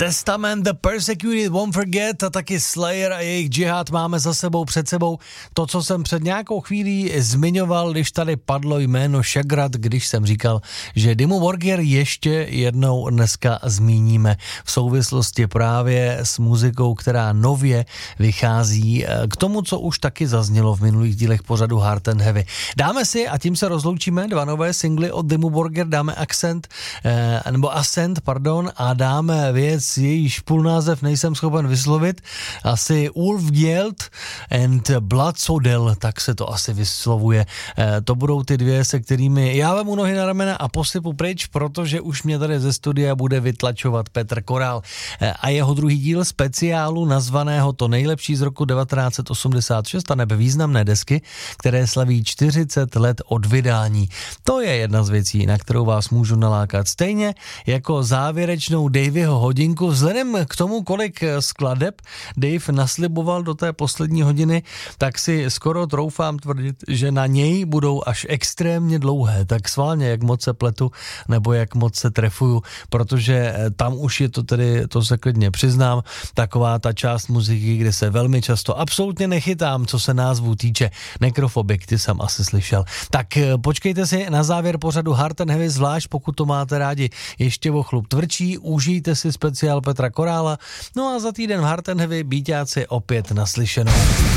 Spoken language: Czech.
Testament, The Persecuted Won't Forget a taky Slayer a jejich džihad máme za sebou, před sebou. To, co jsem před nějakou chvílí zmiňoval, když tady padlo jméno Shagrad, když jsem říkal, že Dimmu Borgir ještě jednou dneska zmíníme v souvislosti právě s muzikou, která nově vychází k tomu, co už taky zaznělo v minulých dílech pořadu Hard and Heavy. Dáme si, a tím se rozloučíme, 2 nové singly od Dimmu Borgir, dáme Ascent, a dáme věc, jejíž půlnázev nejsem schopen vyslovit, asi Ulfgjeld and Bloodsodel, tak se to asi vyslovuje. To budou ty dvě, se kterými já vemu nohy na ramena a posypu pryč, protože už mě tady ze studia bude vytlačovat Petr Korál a jeho druhý díl speciálu nazvaného To nejlepší z roku 1986 a nebe významné desky, které slaví 40 let od vydání. To je jedna z věcí, na kterou vás můžu nalákat. Stejně jako závěrečnou Davyho hodinku, vzhledem k tomu, kolik skladeb Dave nasliboval do té poslední hodiny, tak si skoro troufám tvrdit, že na něj budou až extrémně dlouhé, tak sválně, jak moc se pletu, nebo jak moc se trefuju, protože tam už je to tedy, to se klidně přiznám, taková ta část muziky, kde se velmi často absolutně nechytám, co se názvu týče. Necrophobic, ty jsem asi slyšel. Tak počkejte si na závěr pořadu Hard and Heavy, zvlášť pokud to máte rádi ještě o chlup tvrdší, užijte si speciál Petra Korála, no a za týden v Hard and Heavy bíťáci opět naslyšenou.